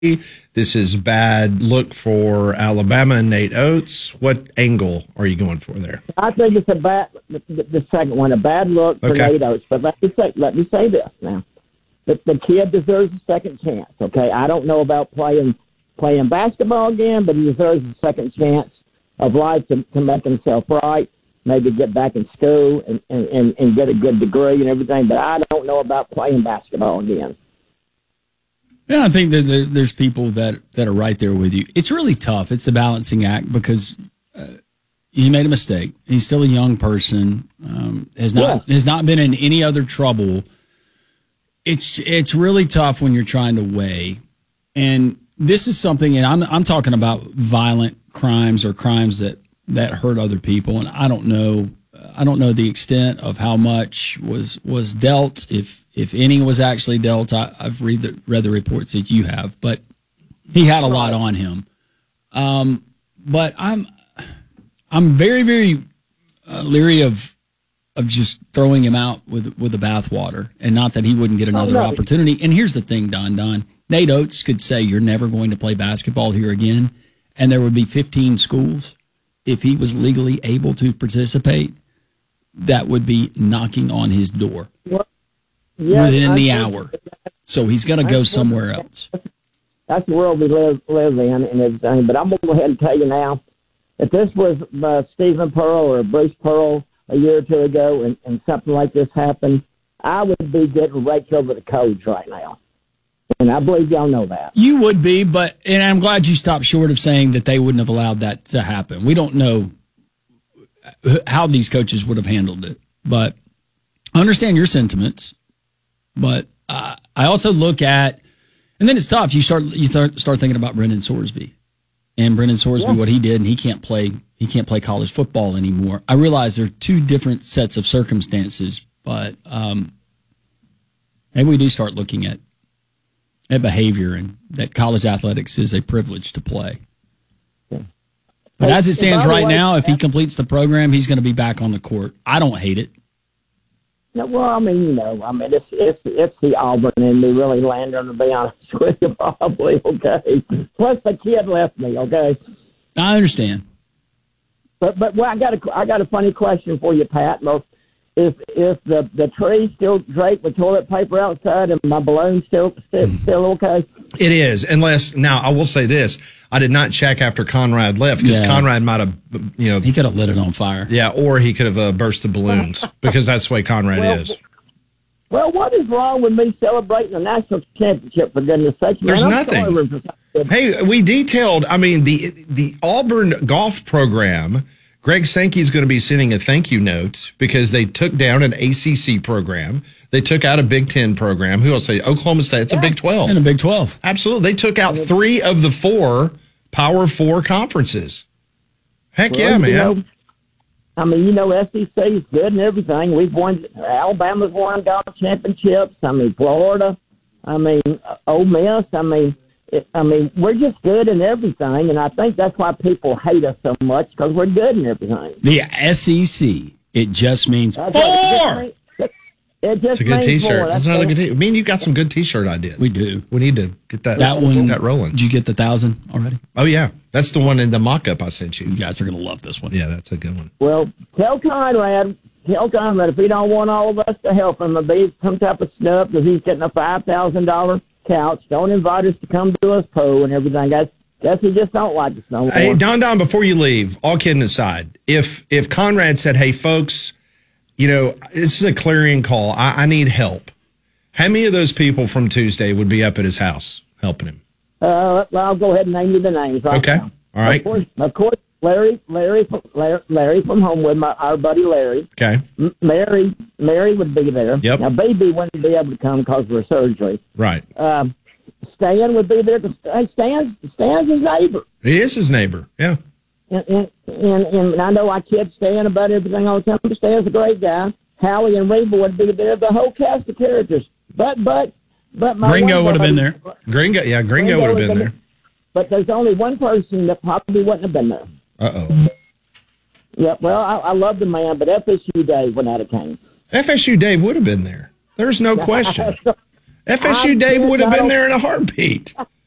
This is bad look for Alabama and Nate Oates. What angle are you going for there? I think it's the second one, a bad look for Nate Oates. But let me say this now. The kid deserves a second chance, okay? I don't know about playing basketball again, but he deserves a second chance of life to make himself right, maybe get back in school and get a good degree and everything. But I don't know about playing basketball again. Yeah, I think that there's people that are right there with you. It's really tough. It's a balancing act because he made a mistake. He's still a young person. Has not been in any other trouble. It's really tough when you're trying to weigh. And this is something, and I'm talking about violent crimes or crimes that hurt other people. And I don't know the extent of how much was dealt, if any was actually dealt. I've read the reports that you have, but he had a lot on him. But I'm very, very leery of just throwing him out with the bathwater, and not that he wouldn't get another opportunity. And here's the thing, Don. Nate Oates could say you're never going to play basketball here again, and there would be 15 schools, if he was legally able to participate, that would be knocking on his door within the hour. So he's going to go somewhere else. That's the world we live in and everything. But I'm going to go ahead and tell you now, if this was Stephen Pearl or Bruce Pearl a year or two ago and something like this happened, I would be getting raked over the coals right now. And I believe y'all know that. You would be, and I'm glad you stopped short of saying that they wouldn't have allowed that to happen. We don't know how these coaches would have handled it, but I understand your sentiments. But I also look at, and then it's tough. You start thinking about Brendan Sorsby, and Brendan Sorsby, what he did, and he can't play college football anymore. I realize there are two different sets of circumstances, but maybe we do start looking at behavior, and that college athletics is a privilege to play. But as it stands right now, if he completes the program, he's going to be back on the court. I don't hate it. No, well, it's the Auburn in me, really, Landon, to be honest with you, probably, okay? Plus, the kid left me, okay? I understand. But I got a funny question for you, Pat. Is the tree still draped with toilet paper outside, and my balloon still okay? It is, unless now I will say this: I did not check after Conrad left because Conrad might have, he could have lit it on fire. Yeah, or he could have burst the balloons because that's the way Conrad is. Well, what is wrong with me celebrating the national championship? For goodness' sake, there's nothing. Hey, we detailed. I mean, the Auburn golf program. Greg Sankey is going to be sending a thank you note because they took down an ACC program. They took out a Big Ten program. Who else? Oklahoma State. It's a Big 12. And a Big 12. Absolutely. They took out 3 of the 4 Power 4 conferences. Heck yeah, man. SEC is good and everything. We've won. Alabama's won golf championships. Florida. Ole Miss. We're just good in everything, and I think that's why people hate us so much, because we're good in everything. The SEC, it just means 4! It's a good T-shirt. That's another good T-shirt. Me and you got some good T-shirt ideas. We do. We need to get that rolling. Did you get the 1,000 already? Oh, yeah. That's the one in the mock-up I sent you. You guys are going to love this one. Yeah, that's a good one. Well, tell Conrad if he don't want all of us to help him, it'll be some type of snub because he's getting a $5,000 couch. Don't invite us to come to us pro and everything. Guess he just don't like us no more. Hey, Don, before you leave, all kidding aside, if Conrad said, hey, folks, this is a clarion call. I need help. How many of those people from Tuesday would be up at his house helping him? Well, I'll go ahead and name you the names right now. All right. Of course, Larry from Homewood, our buddy Larry. Okay. Mary would be there. Yep. Now, Baby wouldn't be able to come because of her surgery. Right. Stan would be there. Stan's his neighbor. He is his neighbor, yeah. And I know I kid Stan about everything all the time. Stan's a great guy. Howie and Reba would be there. The whole cast of characters. But my Gringo would have been there. Gringo would have been there. But there's only one person that probably wouldn't have been there. Uh-oh. Yeah, well, I love the man, but FSU Dave went out of town. FSU Dave would have been there. There's no question. FSU Dave would have been there in a heartbeat.